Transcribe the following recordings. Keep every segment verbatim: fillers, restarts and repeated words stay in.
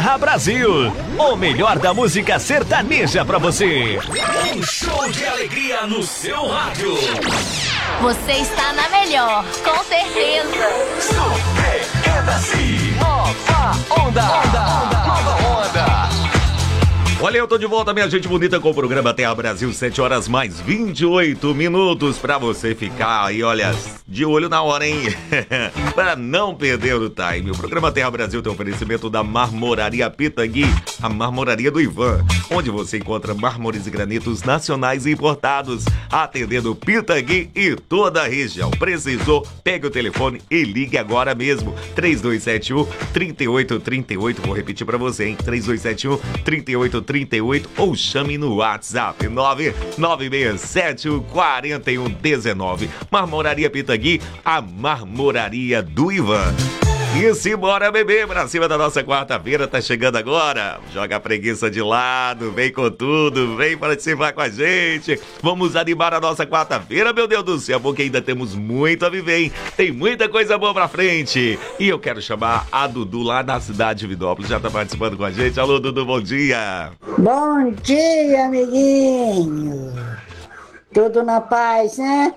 Terra Brasil, o melhor da música sertaneja pra você. Um show de alegria no seu rádio. Você está na melhor, com certeza. Super-se. Nova onda. onda. Nova onda. Olha, eu tô de volta, minha gente bonita, com o programa Terra Brasil, sete horas mais vinte e oito minutos, pra você ficar aí, olha, de olho na hora, hein? Pra não perder o time. O programa Terra Brasil tem oferecimento da Marmoraria Pitangui, a marmoraria do Ivan, onde você encontra mármores e granitos nacionais e importados, atendendo Pitangui e toda a região. Precisou? Pegue o telefone e ligue agora mesmo. três dois sete um, três oito três oito, vou repetir pra você, hein? três dois sete um, três oito três oito ou chame no WhatsApp nove nove seis sete um, quatro um um nove. Marmoraria Pitangui, a marmoraria do Ivan. E simbora, bebê, pra cima da nossa quarta-feira, tá chegando agora. Joga a preguiça de lado, vem com tudo, vem participar com a gente. Vamos animar a nossa quarta-feira, meu Deus do céu, porque ainda temos muito a viver, hein? Tem muita coisa boa pra frente. E eu quero chamar a Dudu lá da cidade de Vidópolis, já tá participando com a gente. Alô, Dudu, bom dia. Bom dia, amiguinho. Tudo na paz, né?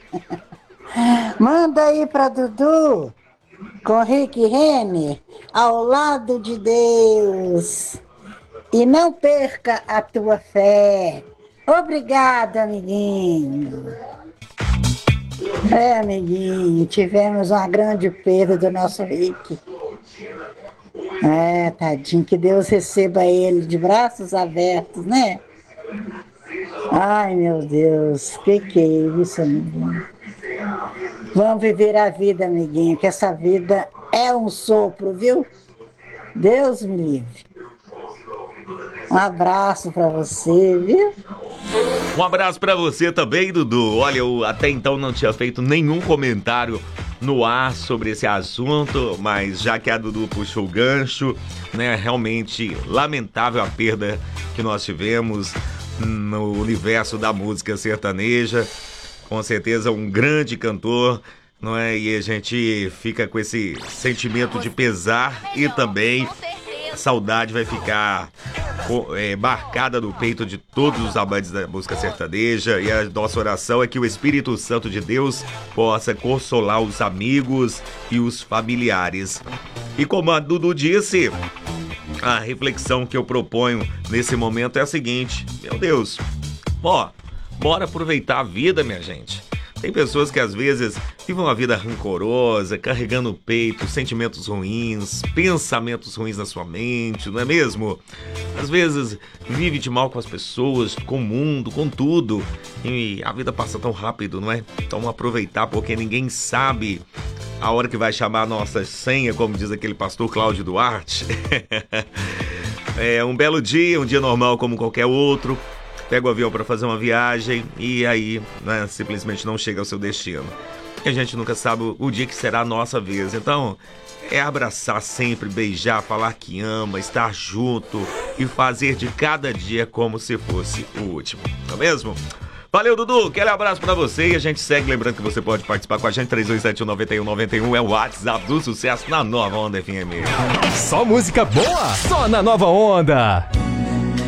Manda aí pra Dudu, com Rick Renner, Ao Lado de Deus. E não perca a tua fé. Obrigada, amiguinho. É, amiguinho, tivemos uma grande perda do nosso Rick. É, tadinho, que Deus receba ele de braços abertos, né? Ai, meu Deus, que que é isso, amiguinho? Vamos viver a vida, amiguinho, que essa vida é um sopro, viu? Deus me livre. Um abraço pra você, viu? Um abraço pra você também, Dudu. Olha, eu até então não tinha feito nenhum comentário no ar sobre esse assunto, mas já que a Dudu puxou o gancho, né, realmente lamentável a perda que nós tivemos no universo da música sertaneja. Com certeza um grande cantor, não é? E a gente fica com esse sentimento de pesar e também a saudade vai ficar é, marcada no peito de todos os amantes da música sertaneja. E a nossa oração é que o Espírito Santo de Deus possa consolar os amigos e os familiares. E como a Dudu disse, a reflexão que eu proponho nesse momento é a seguinte: meu Deus, ó, bora aproveitar a vida, minha gente. Tem pessoas que às vezes vivem uma vida rancorosa, carregando no peito sentimentos ruins, pensamentos ruins na sua mente, não é mesmo? Às vezes vive de mal com as pessoas, com o mundo, com tudo. E a vida passa tão rápido, não é? Então vamos aproveitar, porque ninguém sabe a hora que vai chamar a nossa senha, como diz aquele pastor Cláudio Duarte. É um belo dia, um dia normal como qualquer outro. Pega o avião para fazer uma viagem e aí, né, simplesmente não chega ao seu destino. E a gente nunca sabe o dia que será a nossa vez. Então, é abraçar sempre, beijar, falar que ama, estar junto e fazer de cada dia como se fosse o último. Não é mesmo? Valeu, Dudu. Aquele abraço pra você e a gente segue. Lembrando que você pode participar com a gente. três dois sete um, nove um nove um é o WhatsApp do sucesso na Nova Onda F M. Só música boa, só na Nova Onda.